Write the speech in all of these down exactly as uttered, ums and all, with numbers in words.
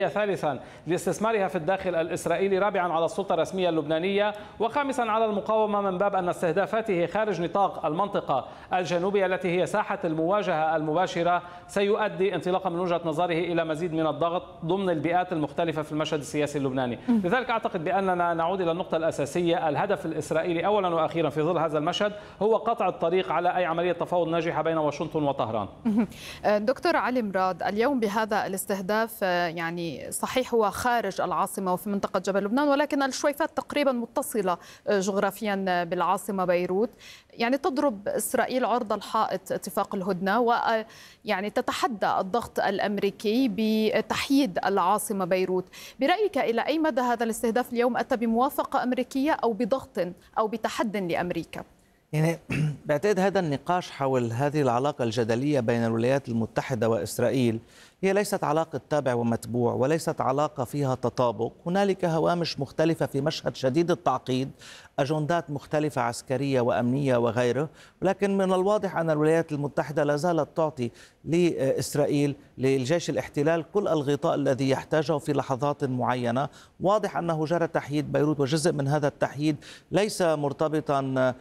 ثالثا لاستثمارها في الداخل الإسرائيلي، رابعا على السلطة الرسمية اللبنانية، وخامسا على المقاومة من باب أن استهدافاته خارج نطاق المنطقة الجنوبية التي هي ساحة المواجهة المباشرة سيؤدي انطلاقا من وجهة نظره إلى مزيد من الضغط ضمن البيئات المختلفة في المشهد السياسي اللبناني. لذلك أعتقد بأننا نعود إلى النقطة الأساسية، الهدف الإسرائيلي أولا وأخيرا في ظل هذا المشهد هو قطع الطريق على أي عملية تفاوض ناجحة بين واشنطن وطهران. دكتور علي مراد، اليوم بهذا الاستهداف يعني صحيح هو خارج العاصمة وفي منطقة جبل لبنان، ولكن الشويفات تقريبا متصلة جغرافيا بالعاصمة بيروت. يعني تضرب إسرائيل عرض الحائط اتفاق الهدنة، ويعني تتحدى الضغط الأمريكي بتحييد العاصمة بيروت. برأيك إلى أي مدى هذا الاستهداف اليوم أتى بموافقة أمريكية أو بضغط أو بتحد لأمريكا؟ يعني بعتقد هذا النقاش حول هذه العلاقة الجدلية بين الولايات المتحدة وإسرائيل هي ليست علاقة تابع ومتبوع، وليست علاقة فيها تطابق. هنالك هوامش مختلفة في مشهد شديد التعقيد، أجندات مختلفة عسكرية وأمنية وغيره، ولكن من الواضح أن الولايات المتحدة لا زالت تعطي لإسرائيل للجيش الاحتلال كل الغطاء الذي يحتاجه في لحظات معينة. واضح أنه جرى تحييد بيروت، وجزء من هذا التحييد ليس مرتبطا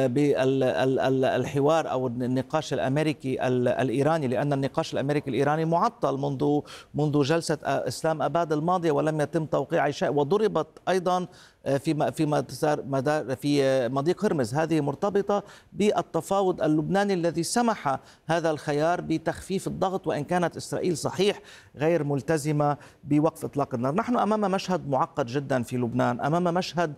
بالحوار أو النقاش الأمريكي الإيراني، لأن النقاش الأمريكي الإيراني معطل منذ منذ جلسة إسلام أباد الماضية ولم يتم توقيع أي شيء، وضربت أيضا في في مدار في مضيق هرمز. هذه مرتبطة بالتفاوض اللبناني الذي سمح هذا الخيار بتخفيف الضغط، وإن كانت إسرائيل صحيح غير ملتزمة بوقف إطلاق النار. نحن أمام مشهد معقد جدا في لبنان، أمام مشهد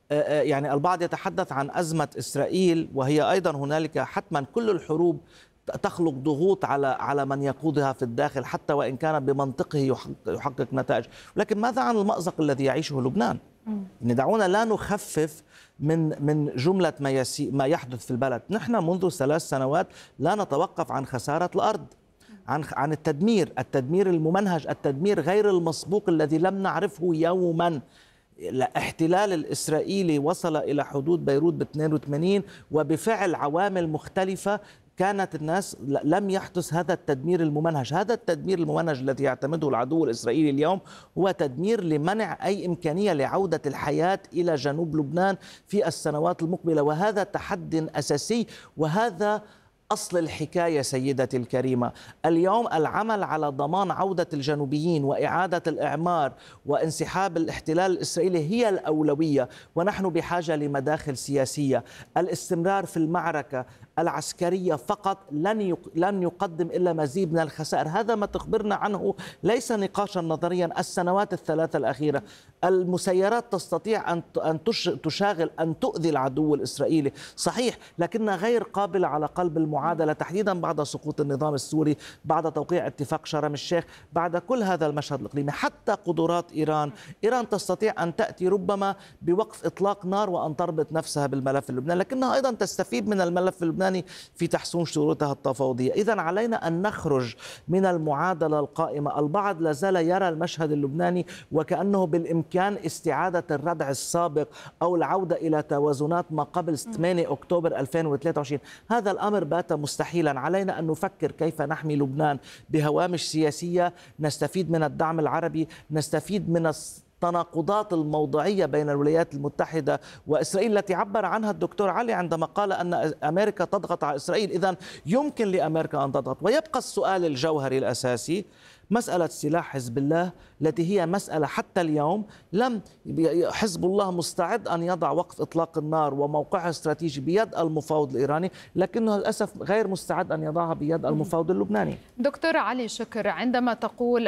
يعني البعض يتحدث عن أزمة إسرائيل، وهي أيضا هنالك حتما كل الحروب تخلق ضغوط على على من يقودها في الداخل حتى وإن كان بمنطقه يحقق, يحقق نتائج. ولكن ماذا عن المأزق الذي يعيشه لبنان؟ يعني دعونا لا نخفف من من جملة ما يسي ما يحدث في البلد. نحن منذ ثلاث سنوات لا نتوقف عن خسارة الأرض، عن عن التدمير، التدمير الممنهج، التدمير غير المسبوق الذي لم نعرفه يوما. الاحتلال الإسرائيلي وصل إلى حدود بيروت ب اثنين وثمانين، وبفعل عوامل مختلفة كانت الناس لم يحدث هذا التدمير الممنهج. هذا التدمير الممنهج الذي يعتمده العدو الإسرائيلي اليوم هو تدمير لمنع أي إمكانية لعودة الحياة إلى جنوب لبنان في السنوات المقبلة، وهذا تحد أساسي، وهذا أصل الحكاية سيدتي الكريمة. اليوم العمل على ضمان عودة الجنوبيين وإعادة الإعمار وانسحاب الاحتلال الإسرائيلي هي الأولوية، ونحن بحاجة لمداخل سياسية. الاستمرار في المعركة العسكرية فقط لن لن يقدم إلا مزيد من الخسائر. هذا ما تخبرنا عنه ليس نقاشا نظريا. السنوات الثلاثة الأخيرة المسيرات تستطيع أن أن تشاغل أن تؤذي العدو الإسرائيلي صحيح، لكنها غير قابلة على قلب المعادلة، تحديدا بعد سقوط النظام السوري، بعد توقيع اتفاق شرم الشيخ، بعد كل هذا المشهد الإقليمي. حتى قدرات إيران إيران تستطيع أن تأتي ربما بوقف إطلاق نار وأن تربط نفسها بالملف اللبناني، لكنها أيضا تستفيد من الملف اللبناني في تحسين شروطها التفاوضية. إذن علينا أن نخرج من المعادلة القائمة. البعض لا زال يرى المشهد اللبناني وكأنه بالإمكان استعادة الردع السابق أو العودة إلى توازنات ما قبل ثمانية أكتوبر ألفين وثلاثة وعشرين. هذا الأمر بات مستحيلا. علينا أن نفكر كيف نحمي لبنان بهوامش سياسية، نستفيد من الدعم العربي، نستفيد من التناقضات الموضعية بين الولايات المتحدة وإسرائيل التي عبر عنها الدكتور علي عندما قال أن أمريكا تضغط على إسرائيل. إذن يمكن لأمريكا أن تضغط. ويبقى السؤال الجوهري الأساسي مسألة سلاح حزب الله، التي هي مسألة حتى اليوم لم حزب الله مستعد أن يضع وقف إطلاق النار وموقعها الاستراتيجي بيد المفاوض الإيراني، لكنه للأسف غير مستعد أن يضعها بيد المفاوض اللبناني. دكتور علي شكر، عندما تقول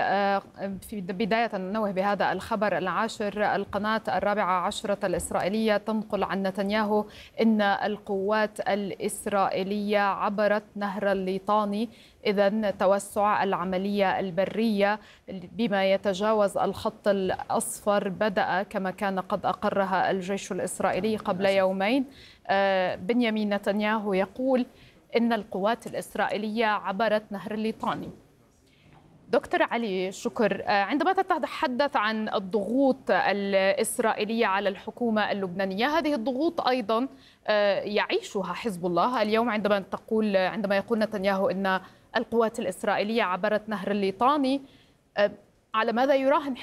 في بداية ننوه بهذا الخبر العاشر، القناة الرابعة عشرة الإسرائيلية تنقل عن نتنياهو أن القوات الإسرائيلية عبرت نهر الليطاني، إذن توسع العملية البرية بما يتجاوز الخط الأصفر بدأ كما كان قد أقرها الجيش الإسرائيلي قبل يومين. بنيامين نتنياهو يقول إن القوات الإسرائيلية عبرت نهر الليطاني. دكتور علي شكر، عندما تتحدث عن الضغوط الإسرائيلية على الحكومة اللبنانية، هذه الضغوط أيضا يعيشها حزب الله اليوم. عندما تقول عندما يقول نتنياهو إن القوات الإسرائيلية عبرت نهر الليطاني، على ماذا يراهن